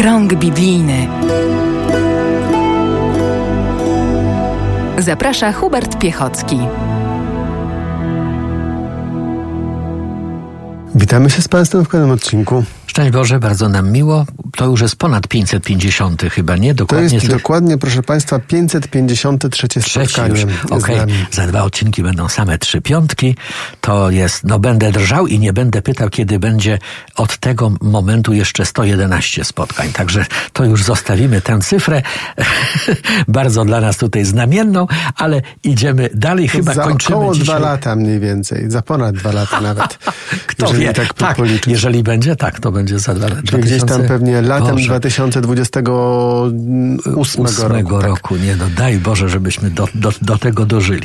Krąg biblijny. Zaprasza Hubert Piechocki. Witamy się z Państwem w kolejnym odcinku. Szczęść Boże, bardzo nam miło. To już jest ponad 550 chyba, nie? Dokładnie to jest dokładnie, proszę Państwa, 553 spotkanie. Okej. Za 2 odcinki będą same 3 piątki. To jest, będę drżał i nie będę pytał, kiedy będzie od tego momentu jeszcze 111 spotkań. Także to już zostawimy tę cyfrę. Bardzo dla nas tutaj znamienną, ale idziemy dalej. Chyba za kończymy około dzisiaj. 2 lata mniej więcej. Za ponad 2 lata nawet. Kto wie? Tak, jeżeli będzie, tak, to będzie za 2 lata. Czyli gdzieś tam pewnie latem 2028 roku. Nie, daj Boże, żebyśmy do tego dożyli.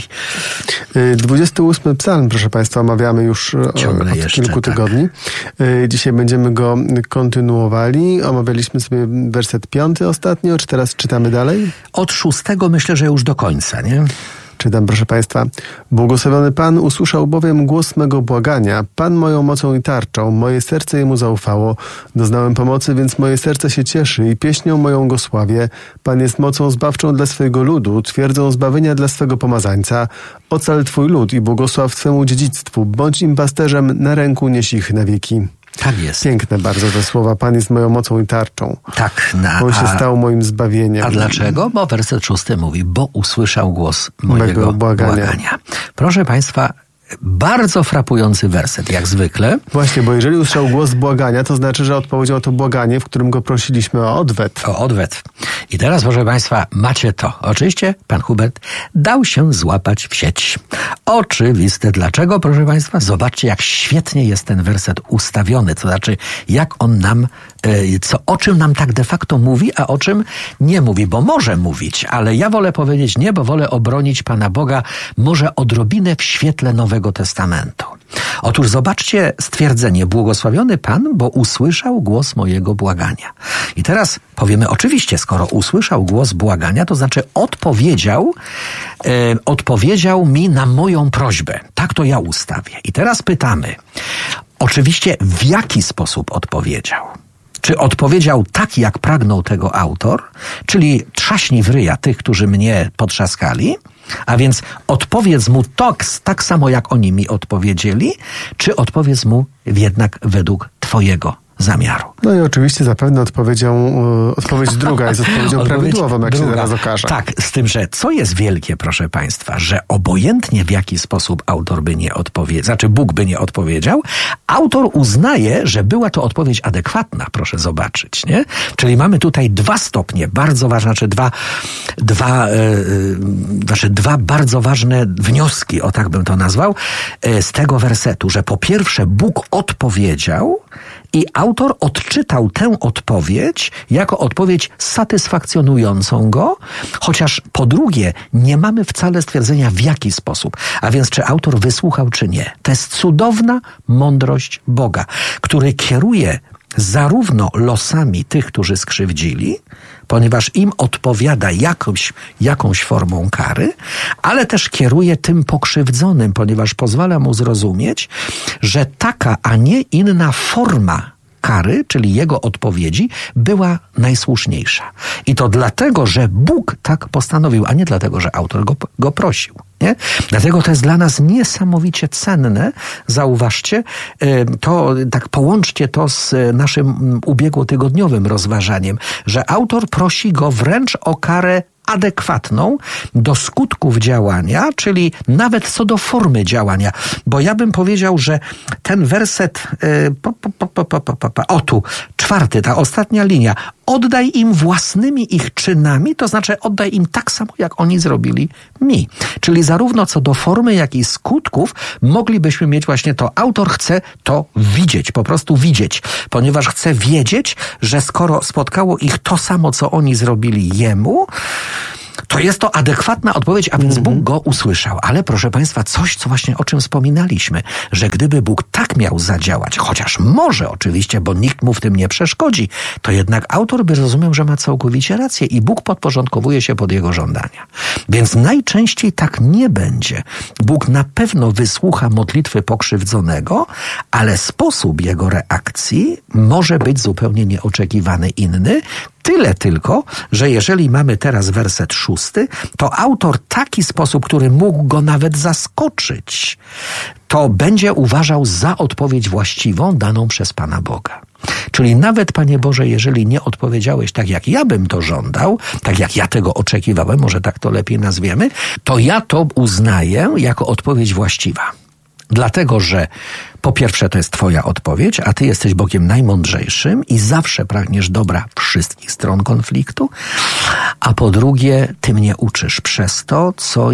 28 psalm, proszę Państwa, omawiamy już od kilku tygodni. Dzisiaj będziemy go kontynuowali. Omawialiśmy sobie werset 5 ostatnio. Czy teraz czytamy dalej? Od 6 myślę, że już do końca, nie? Czytam, proszę Państwa. Błogosławiony Pan usłyszał bowiem głos mego błagania. Pan moją mocą i tarczą. Moje serce Jemu zaufało. Doznałem pomocy, więc moje serce się cieszy i pieśnią moją go sławię. Pan jest mocą zbawczą dla swojego ludu, twierdzą zbawienia dla swego pomazańca. Ocal Twój lud i błogosław Twemu dziedzictwu. Bądź im pasterzem, na ręku nieś ich na wieki. Tak jest. Piękne bardzo te słowa. Pan jest moją mocą i tarczą. Tak. On się stał moim zbawieniem. A dlaczego? Bo werset 6 mówi, bo usłyszał głos mojego błagania. Proszę Państwa, bardzo frapujący werset, jak zwykle. Właśnie, bo jeżeli usłyszał głos błagania, to znaczy, że odpowiedział to błaganie, w którym go prosiliśmy o odwet. O odwet. I teraz, proszę Państwa, macie to. Oczywiście pan Hubert dał się złapać w sieć. Oczywiste. Dlaczego, proszę Państwa? Zobaczcie, jak świetnie jest ten werset ustawiony. To znaczy, jak on nam, o czym nam tak de facto mówi, a o czym nie mówi. Bo może mówić, ale ja wolę powiedzieć nie, bo wolę obronić Pana Boga może odrobinę w świetle Nowego Testamentu. Otóż zobaczcie stwierdzenie, błogosławiony Pan, bo usłyszał głos mojego błagania. I teraz powiemy, oczywiście, skoro usłyszał głos błagania, to znaczy odpowiedział mi na moją prośbę. Tak to ja ustawię. I teraz pytamy, oczywiście w jaki sposób odpowiedział? Czy odpowiedział tak, jak pragnął tego autor, czyli trzaśnij w ryja tych, którzy mnie potrzaskali, a więc odpowiedz mu tak samo, jak oni mi odpowiedzieli, czy odpowiedz mu jednak według Twojego zamiaru. No i oczywiście zapewne odpowiedź druga jest odpowiedzią prawidłową, jak się zaraz okaże. Tak, z tym, że co jest wielkie, proszę Państwa, że obojętnie w jaki sposób autor by nie odpowiedział, Bóg by nie odpowiedział, autor uznaje, że była to odpowiedź adekwatna, proszę zobaczyć, nie? Czyli mamy tutaj 2 stopnie, bardzo ważne, dwa bardzo ważne wnioski, o tak bym to nazwał, z tego wersetu, że po pierwsze Bóg odpowiedział i autor odczytał tę odpowiedź jako odpowiedź satysfakcjonującą go, chociaż po drugie nie mamy wcale stwierdzenia w jaki sposób, a więc czy autor wysłuchał czy nie. To jest cudowna mądrość Boga, który kieruje zarówno losami tych, którzy skrzywdzili, ponieważ im odpowiada jakąś formą kary, ale też kieruje tym pokrzywdzonym, ponieważ pozwala mu zrozumieć, że taka, a nie inna forma kary, czyli jego odpowiedzi, była najsłuszniejsza. I to dlatego, że Bóg tak postanowił, a nie dlatego, że autor go prosił. Nie? Dlatego to jest dla nas niesamowicie cenne. Zauważcie, to tak połączcie to z naszym ubiegłotygodniowym rozważaniem, że autor prosi go wręcz o karę adekwatną do skutków działania, czyli nawet co do formy działania. Bo ja bym powiedział, że ten werset, tu, 4, ta ostatnia linia, oddaj im własnymi ich czynami, to znaczy oddaj im tak samo, jak oni zrobili mi. Czyli zarówno co do formy, jak i skutków moglibyśmy mieć właśnie to. Autor chce to widzieć, po prostu widzieć, ponieważ chce wiedzieć, że skoro spotkało ich to samo, co oni zrobili jemu, To jest to adekwatna odpowiedź, a więc Bóg go usłyszał. Ale proszę Państwa, coś, co właśnie o czym wspominaliśmy, że gdyby Bóg tak miał zadziałać, chociaż może oczywiście, bo nikt mu w tym nie przeszkodzi, to jednak autor by rozumiał, że ma całkowicie rację i Bóg podporządkowuje się pod jego żądania. Więc najczęściej tak nie będzie. Bóg na pewno wysłucha modlitwy pokrzywdzonego, ale sposób jego reakcji może być zupełnie nieoczekiwany inny. Tyle tylko, że jeżeli mamy teraz werset 6, to autor taki sposób, który mógł go nawet zaskoczyć, to będzie uważał za odpowiedź właściwą daną przez Pana Boga. Czyli nawet, Panie Boże, jeżeli nie odpowiedziałeś tak, jak ja bym to żądał, tak jak ja tego oczekiwałem, może tak to lepiej nazwiemy, to ja to uznaję jako odpowiedź właściwa. Dlatego, że po pierwsze to jest Twoja odpowiedź, a Ty jesteś Bogiem najmądrzejszym i zawsze pragniesz dobra wszystkich stron konfliktu, a po drugie Ty mnie uczysz przez to,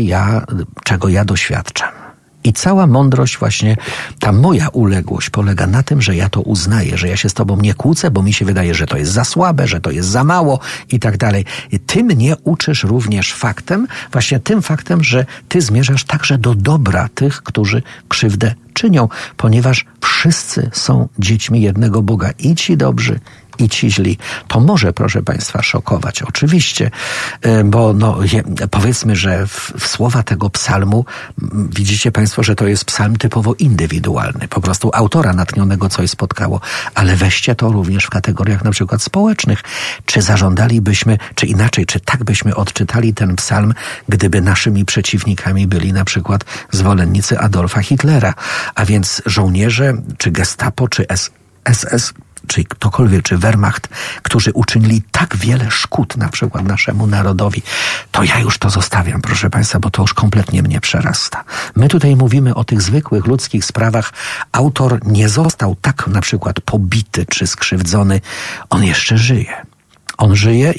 czego ja doświadczam. I cała mądrość właśnie, ta moja uległość polega na tym, że ja to uznaję, że ja się z Tobą nie kłócę, bo mi się wydaje, że to jest za słabe, że to jest za mało i tak dalej. I Ty mnie uczysz również faktem, właśnie tym faktem, że Ty zmierzasz także do dobra tych, którzy krzywdę czynią, ponieważ wszyscy są dziećmi jednego Boga, i ci dobrzy, i ci źli. To może, proszę Państwa, szokować. Oczywiście, bo powiedzmy, że w słowa tego psalmu widzicie Państwo, że to jest psalm typowo indywidualny. Po prostu autora natchnionego coś spotkało. Ale weźcie to również w kategoriach na przykład społecznych. Czy zażądalibyśmy, czy inaczej, czy tak byśmy odczytali ten psalm, gdyby naszymi przeciwnikami byli na przykład zwolennicy Adolfa Hitlera, a więc żołnierze, czy Gestapo, czy SS, czy ktokolwiek, czy Wehrmacht, którzy uczynili tak wiele szkód na przykład naszemu narodowi, to ja już to zostawiam, proszę Państwa, bo to już kompletnie mnie przerasta. My tutaj mówimy o tych zwykłych ludzkich sprawach. Autor nie został tak na przykład pobity czy skrzywdzony. On jeszcze żyje. On żyje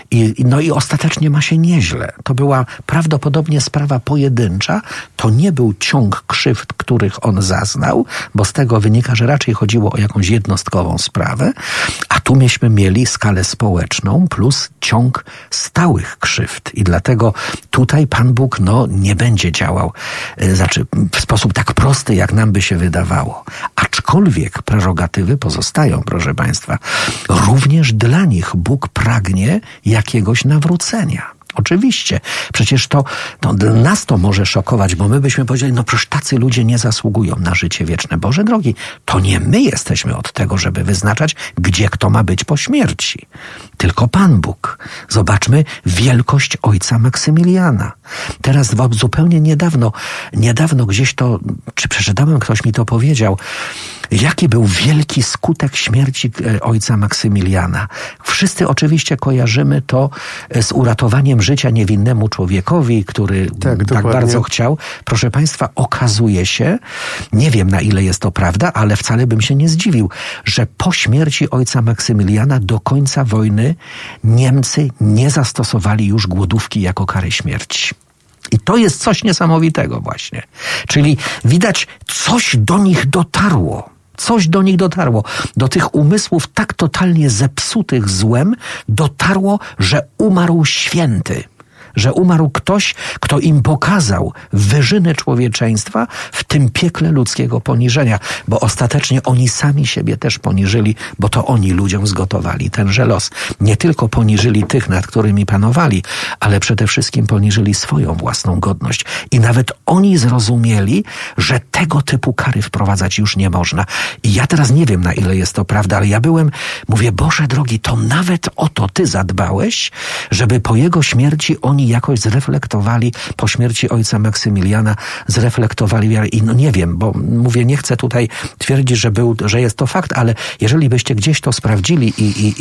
i ostatecznie ma się nieźle. To była prawdopodobnie sprawa pojedyncza. To nie był ciąg krzywd, których on zaznał, bo z tego wynika, że raczej chodziło o jakąś jednostkową sprawę, a tu myśmy mieli skalę społeczną plus ciąg stałych krzywd. I dlatego tutaj Pan Bóg nie będzie działał w sposób tak prosty, jak nam by się wydawało. Aczkolwiek prerogatywy pozostają, proszę Państwa. Również dla nich Bóg pragnie jakiegoś nawrócenia. Oczywiście. Przecież nas to może szokować, bo my byśmy powiedzieli, przecież tacy ludzie nie zasługują na życie wieczne. Boże drogi, to nie my jesteśmy od tego, żeby wyznaczać, gdzie kto ma być po śmierci. Tylko Pan Bóg. Zobaczmy wielkość ojca Maksymiliana. Teraz zupełnie niedawno gdzieś czy przeczytałem, ktoś mi to powiedział, jaki był wielki skutek śmierci ojca Maksymiliana. Wszyscy oczywiście kojarzymy to z uratowaniem życia niewinnemu człowiekowi, który tak bardzo chciał. Proszę Państwa, okazuje się, nie wiem na ile jest to prawda, ale wcale bym się nie zdziwił, że po śmierci ojca Maksymiliana do końca wojny Niemcy nie zastosowali już głodówki jako kary śmierci. I to jest coś niesamowitego właśnie. Czyli widać, coś do nich dotarło. Coś do nich dotarło. Do tych umysłów tak totalnie zepsutych złem dotarło, że umarł święty. Że umarł ktoś, kto im pokazał wyżyny człowieczeństwa w tym piekle ludzkiego poniżenia. Bo ostatecznie oni sami siebie też poniżyli, bo to oni ludziom zgotowali tenże los. Nie tylko poniżyli tych, nad którymi panowali, ale przede wszystkim poniżyli swoją własną godność. I nawet oni zrozumieli, że tego typu kary wprowadzać już nie można. I ja teraz nie wiem, na ile jest to prawda, ale ja mówię, Boże drogi, to nawet o to Ty zadbałeś, żeby po jego śmierci oni jakoś zreflektowali, po śmierci ojca Maksymiliana, zreflektowali wiarę. I nie wiem, bo mówię, nie chcę tutaj twierdzić, że jest to fakt, ale jeżeli byście gdzieś to sprawdzili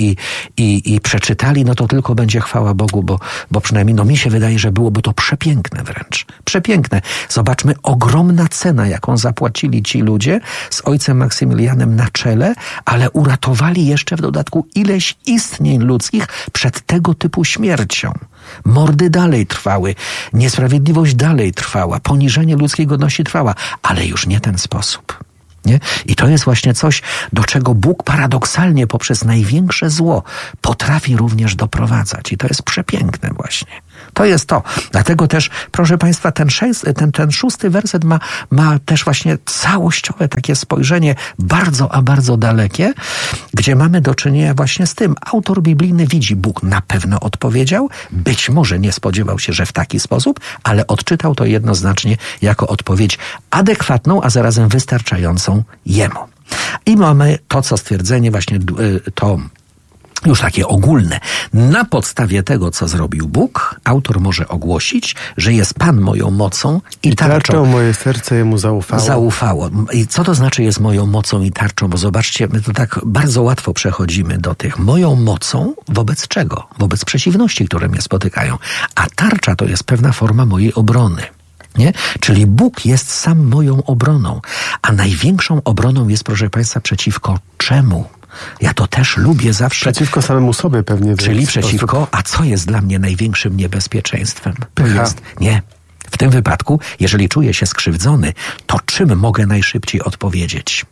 i przeczytali, to tylko będzie chwała Bogu, bo przynajmniej mi się wydaje, że byłoby to przepiękne wręcz. Przepiękne. Zobaczmy, ogromna cena, jaką zapłacili ci ludzie z ojcem Maksymilianem na czele, ale uratowali jeszcze w dodatku ileś istnień ludzkich przed tego typu śmiercią. Mordy dalej trwały, niesprawiedliwość dalej trwała, poniżenie ludzkiej godności trwała, ale już nie ten sposób. Nie? I to jest właśnie coś, do czego Bóg paradoksalnie poprzez największe zło potrafi również doprowadzać. I to jest przepiękne właśnie. To jest to. Dlatego też, proszę Państwa, ten 6 werset ma też właśnie całościowe takie spojrzenie bardzo, a bardzo dalekie, gdzie mamy do czynienia właśnie z tym. Autor biblijny widzi, Bóg na pewno odpowiedział, być może nie spodziewał się, że w taki sposób, ale odczytał to jednoznacznie jako odpowiedź adekwatną, a zarazem wystarczającą Jemu. I mamy to, co stwierdzenie właśnie to już takie ogólne. Na podstawie tego, co zrobił Bóg, autor może ogłosić, że jest Pan moją mocą i tarczą. Moje serce Jemu zaufało. Zaufało. I co to znaczy jest moją mocą i tarczą? Bo zobaczcie, my to tak bardzo łatwo przechodzimy do tych. Moją mocą wobec czego? Wobec przeciwności, które mnie spotykają. A tarcza to jest pewna forma mojej obrony. Nie? Czyli Bóg jest sam moją obroną. A największą obroną jest, proszę Państwa, przeciwko czemu? Ja to też lubię zawsze. Przeciwko samemu sobie pewnie. Czyli przeciwko, a co jest dla mnie największym niebezpieczeństwem? To Pycha. jest, nie. W tym wypadku, jeżeli czuję się skrzywdzony, to czym mogę najszybciej odpowiedzieć?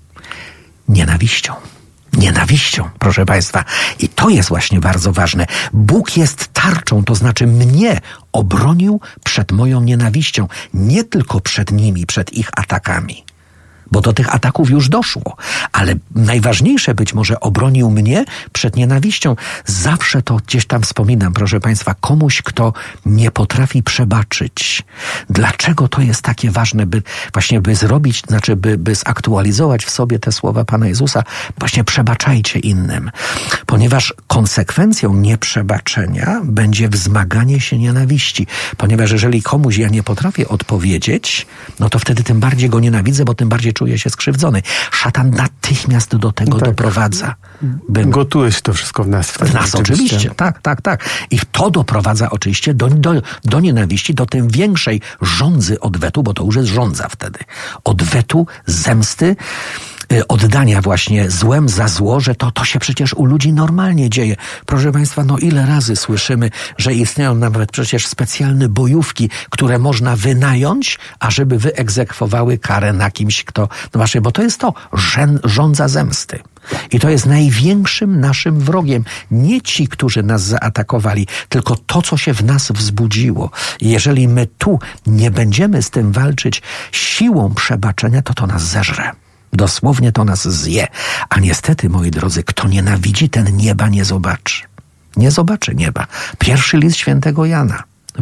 Nienawiścią. Nienawiścią, proszę Państwa. I to jest właśnie bardzo ważne. Bóg jest tarczą, to znaczy mnie obronił przed moją nienawiścią. Nie tylko przed nimi, przed ich atakami. Bo do tych ataków już doszło. Ale najważniejsze być może obronił mnie przed nienawiścią. Zawsze to gdzieś tam wspominam, proszę Państwa, komuś, kto nie potrafi przebaczyć. Dlaczego to jest takie ważne, by zrobić, znaczy by zaktualizować w sobie te słowa Pana Jezusa? Właśnie przebaczajcie innym. Ponieważ konsekwencją nieprzebaczenia będzie wzmaganie się nienawiści. Ponieważ jeżeli komuś ja nie potrafię odpowiedzieć, no to wtedy tym bardziej go nienawidzę, bo tym bardziej czuję się skrzywdzony. Szatan natychmiast do tego doprowadza. Gotuje się to wszystko w nas. W nas oczywiście. Tak. I to doprowadza oczywiście do nienawiści, do tym większej żądzy odwetu, bo to już jest żądza wtedy. Odwetu, zemsty, oddania właśnie złem za zło, że to się przecież u ludzi normalnie dzieje. Proszę Państwa, no ile razy słyszymy, że istnieją nawet przecież specjalne bojówki, które można wynająć, ażeby wyegzekwowały karę na kimś, kto... No właśnie, bo to jest to, żądza zemsty. I to jest największym naszym wrogiem. Nie ci, którzy nas zaatakowali, tylko to, co się w nas wzbudziło. Jeżeli my tu nie będziemy z tym walczyć siłą przebaczenia, to nas zeżre. Dosłownie to nas zje. A niestety, moi drodzy, kto nienawidzi, ten nieba nie zobaczy. Nie zobaczy nieba. Pierwszy list świętego Jana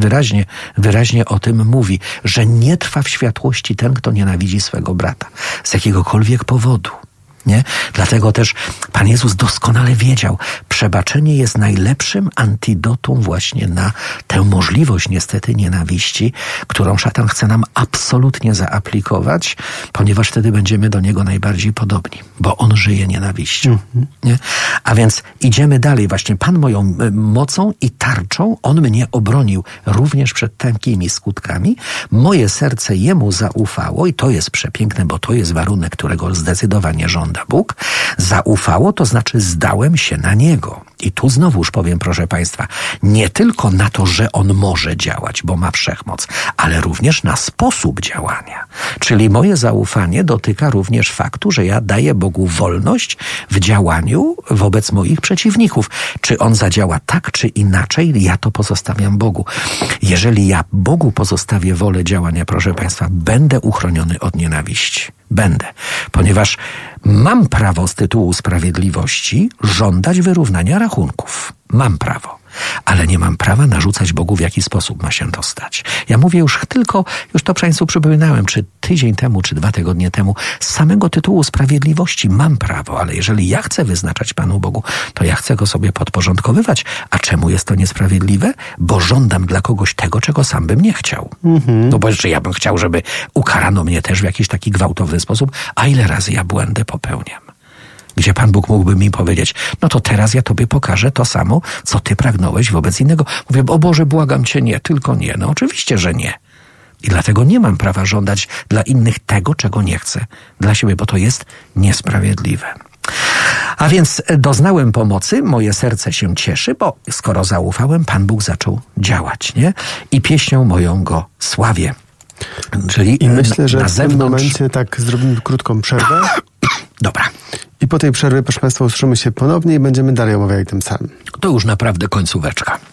wyraźnie o tym mówi, że nie trwa w światłości ten, kto nienawidzi swego brata. Z jakiegokolwiek powodu. Nie? Dlatego też Pan Jezus doskonale wiedział, przebaczenie jest najlepszym antidotum właśnie na tę możliwość niestety nienawiści, którą szatan chce nam absolutnie zaaplikować, ponieważ wtedy będziemy do niego najbardziej podobni, bo on żyje nienawiścią. Nie? A więc idziemy dalej. Właśnie Pan moją mocą i tarczą, on mnie obronił również przed takimi skutkami. Moje serce jemu zaufało i to jest przepiękne, bo to jest warunek, którego zdecydowanie żąda Bóg. Zaufało, to znaczy zdałem się na Niego. I tu znowuż powiem, proszę Państwa, nie tylko na to, że On może działać, bo ma wszechmoc, ale również na sposób działania. Czyli moje zaufanie dotyka również faktu, że ja daję Bogu wolność w działaniu wobec moich przeciwników. Czy On zadziała tak, czy inaczej, ja to pozostawiam Bogu. Jeżeli ja Bogu pozostawię wolę działania, proszę Państwa, będę uchroniony od nienawiści. Będę. Ponieważ mam prawo z tytułu sprawiedliwości żądać wyrównania rachunków. Mam prawo. Ale nie mam prawa narzucać Bogu, w jaki sposób ma się to stać. Ja mówię już to Państwu przypominałem, czy tydzień temu, czy 2 tygodnie temu, z samego tytułu sprawiedliwości mam prawo, ale jeżeli ja chcę wyznaczać Panu Bogu, to ja chcę Go sobie podporządkowywać. A czemu jest to niesprawiedliwe? Bo żądam dla kogoś tego, czego sam bym nie chciał. No bo jeszcze ja bym chciał, żeby ukarano mnie też w jakiś taki gwałtowny sposób, a ile razy ja błędy popełniam? Gdzie Pan Bóg mógłby mi powiedzieć, no to teraz ja Tobie pokażę to samo, co Ty pragnąłeś wobec innego. Mówię, o Boże, błagam Cię, nie, tylko nie. No oczywiście, że nie. I dlatego nie mam prawa żądać dla innych tego, czego nie chcę dla siebie, bo to jest niesprawiedliwe. A więc doznałem pomocy, moje serce się cieszy, bo skoro zaufałem, Pan Bóg zaczął działać, nie? I pieśnią moją Go sławię. Czyli I myślę, że w tym momencie tak zrobimy krótką przerwę. Dobra. I po tej przerwie, proszę Państwa, usłyszymy się ponownie i będziemy dalej omawiali tym samym. To już naprawdę końcóweczka.